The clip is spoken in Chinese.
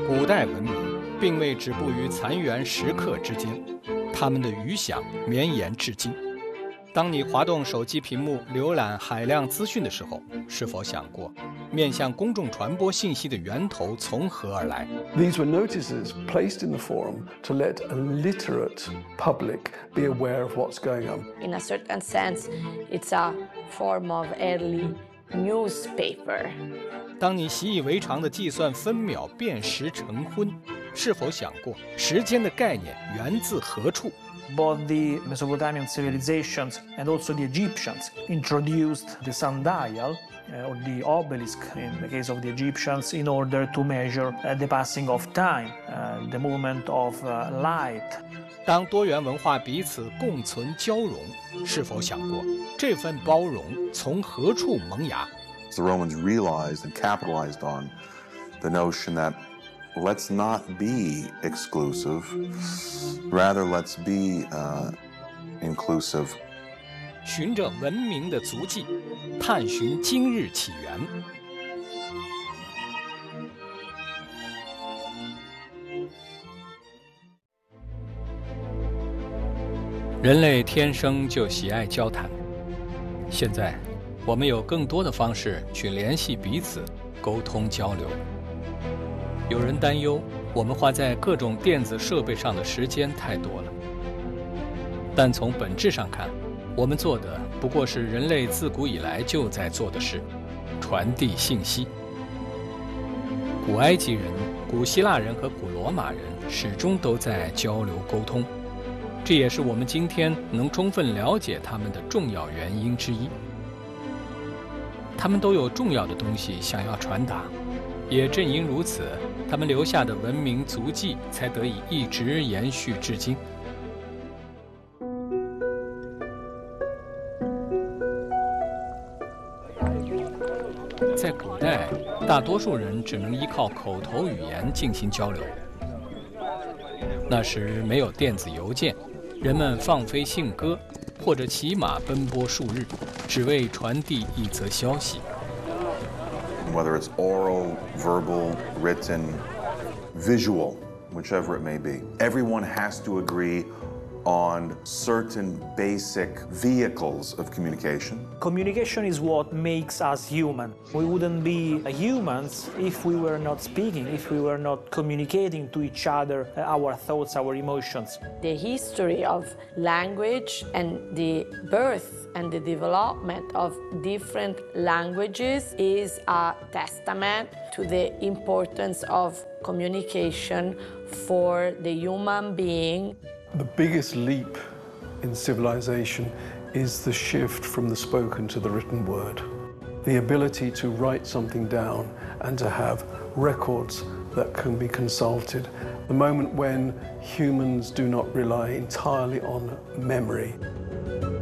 古代文明并未止步于残垣石刻之间，他们的余响绵延至今。当你滑动手机屏幕浏览海量资讯的时候，是否想过面向公众传播信息的源头从何而来？ These were notices placed in the forum to let a literate public be aware of what's going on. In a certain sense, it's a form of early newspaper. 当你习以为常地计算分秒辨时成昏，是否想过时间的概念源自何处？ Both the Mesopotamian civilizations and also the Egyptians introduced the sundial or the obelisk in the case of the Egyptians in order to measure the passing of time, the movement of light. 当多元文化彼此共存交融，是否想过这份包容从何处萌芽？ The Romans realized and capitalized on the notion that let's not be exclusive, rather let's be inclusive. 循着文明的足迹，探寻今日起源。人类天生就喜爱交谈，现在我们有更多的方式去联系彼此、沟通交流。有人担忧我们花在各种电子设备上的时间太多了，但从本质上看，我们做的不过是人类自古以来就在做的事：传递信息。古埃及人、古希腊人和古罗马人始终都在交流沟通，这也是我们今天能充分了解他们的重要原因之一。他们都有重要的东西想要传达，也正因如此，他们留下的文明足迹才得以一直延续至今。在古代，大多数人只能依靠口头语言进行交流。那时没有电子邮件，人们放飞信鸽，或者骑马奔波数日，只为传递一则消息。 Whether it's oral, verbal, written, visual, whichever it may be, everyone has to agree on certain basic vehicles of communication. Communication is what makes us human. We wouldn't be humans if we were not speaking, if we were not communicating to each other our thoughts, our emotions. The history of language and the birth and the development of different languages is a testament to the importance of communication for the human being. The biggest leap in civilization is the shift from the spoken to the written word. The ability to write something down and to have records that can be consulted. The moment when humans do not rely entirely on memory.